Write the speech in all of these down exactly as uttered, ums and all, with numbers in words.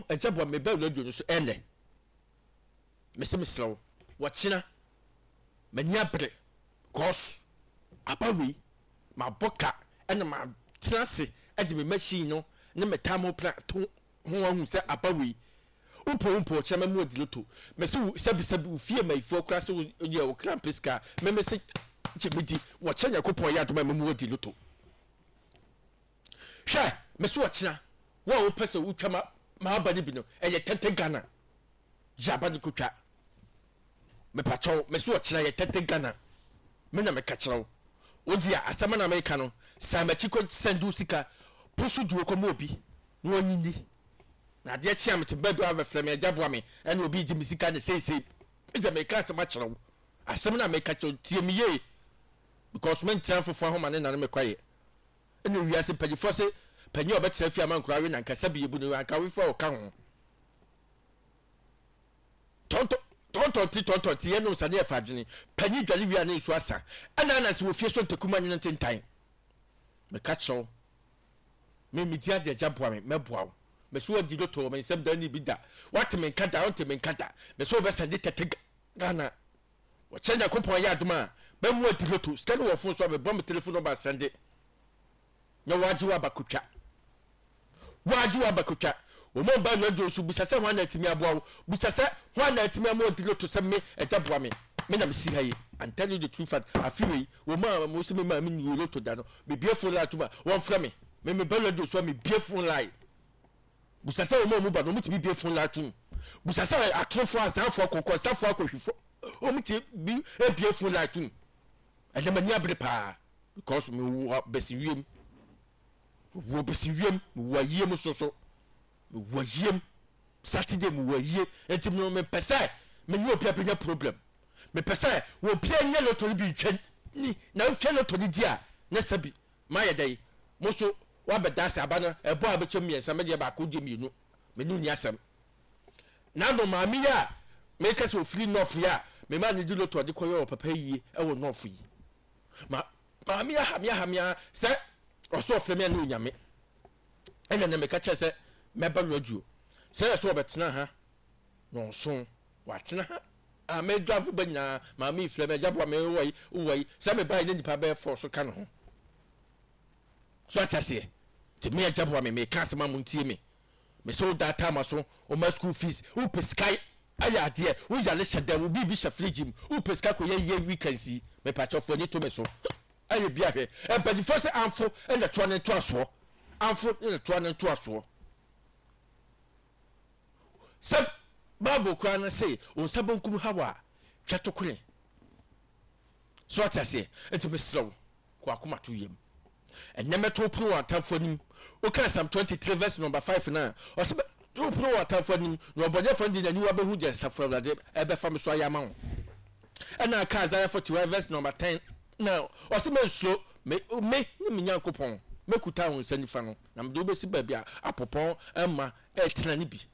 ejabwa me ba radio no so ene me se me slow wachina mania bre cause abawi ma boka ena ma trase ade me machine no ne metamo plan to ho ahu se abawi upo upo chama mu odiloto me se sabi sabi ufie maifo kra se ye o krampiska me me se chimidi wachanya kopon ya doma mu odiloto hwe me se wachina wa wo pese utwama ma abani bi no eye tete Ghana jaba ni kutwa me pacho me se wachina ye tete Ghana me na me ka kirawo odia asama na America no sama chiko sendu sika pusu duo ko mobi no anyini na de chia me te bedu ave frame ajabo me ene obi ji misika ne sei sei e me ka asama kirawo asama na America cho tie me ye because men tia fofo ahoma ne na me kwaye ene wiase pagifo se panyi obetra fi amankura we na nkasa bi ebu ne anka we fo o ka ho tonto tonto ti tonto ti ye no sane e fadwene panyi dwale wi ana isu asa ana na se wo fie so ntakuma nyen tentan me ka cho me media de jabwa me meboa me so di doto me sem da ni bi da what me nkada what me nkada me so be sande tete Ghana wo chenya kopon ya aduma be mu di doto scan wo fon so be bomb telephone number sande nya waji wa bakutwa waji wa bakutwa o mo ba no do so busase ho na atimi aboa busase ho na atimi am odi loto se me ejaboa me me na me si haye and tell you the truth at afiwe o ma mo se me ma me ni loto da no be bieful la tuma won fra me me me ba no do so me bieful lie busase o mo mo ba no mo ti bieful la tum busase atrofo asafo kokko safo akohwifo o mo ti bi e bieful la tum and me ni abre pa because me besi wiem wo besi wiem wo yiem so so wo yiem Saturday mu wo yie etim no me pese me ni opia penya problem me pese wo pia nya loto bi twen ni na twen loto ni dia na sabi ma ye dai mo so wa bedasa abana ebo abechem miensa me de ba ko de mienu me ni ni asem na no ma mi ya me ka so free north ya me ma ni di loto de koyo papa yie e wo north yi ma ma mi ya ha mi ya ha mi ya se oso ofreme na onyame ena na me ka che se me ba radio se so obetena ha no so watena ha a me dwafu banya ma mi freme jabo me woi woi se me ba ni nipa be force ka no ho so atase te me jabo me me ka se ma muntie me me so data ma so o ma school fees u peskai aya de u ya le shede u bibi sha fridge u peskai ko ye ye weekends me pa chofo ni to me so aye bia hwe e badi fo se anfo e na to na to aso anfo e na to na to aso sab babu kwa na say o sabonkum hawa twatokure so atase enti me slow kwa akoma to yem eneme to pro atafo nim o ka Psalm twenty-three verse number five na o se to pro atafo nim no obonye fo ndi nani wa behu je safo awrade e be fam so ayama ho ena ka Isaiah forty-one verse number ten now o se me so me me ni me nyankopon me kuta won sanifa no na me do be si ba bia apopon ema e tena ni bi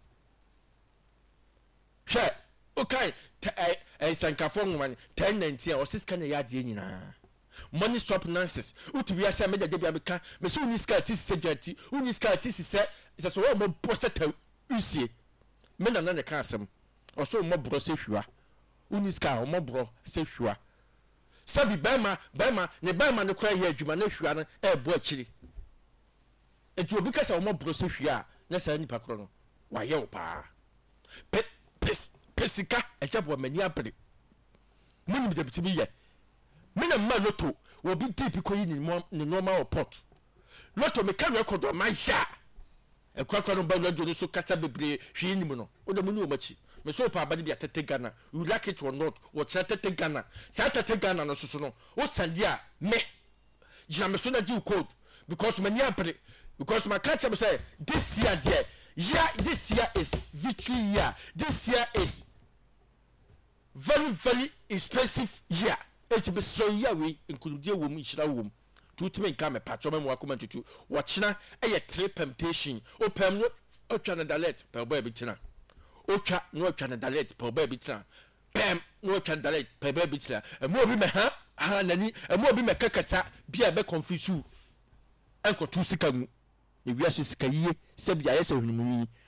she okay eh sankafo ngwan ten nineteen o siska na ya de nyina money swap nonsense utu wi ase me de bia beka me so uni ska ti se jati uni ska ti se se so mo postata usie me na na ne ka asem o so mo bro se hwa uni ska o mo bro se hwa sabi bema bema ne bema ne kra ye adwuma na hwa no e bo akiri etu obi ka se o mo bro se hwa na sa nipa kro no wa ye o pa pe pes pesika ejabo mani apre muni mi de bi ye me na ma loto wo bi tip ko yi ni ni normal pot loto me ka record ma ya e kwa kwa no ba radio so kasa bebre hwe ni mu no o de mu ni o machi me so pa ba ni bia tete Ghana you like it or not what tete Ghana sa tete Ghana no so no o sandia me jina me so na ji code because mani apre because my catch me say this year there yeah this year is victory year this year is very very expensive year it be so year we include wo mu hira wo mu tutime nka me patcho me wa comment tutu wo china e ye three temptation o pem no o twa na dalet pe bo e bitina o twa no twa na dalet pe bo e bitina pem no twa dalet pe bo e bitina e mo obi me ha ha nani e mo obi me kakasa bia be confuse enko tu sika mu e wiase sika yie se bia yese hunmu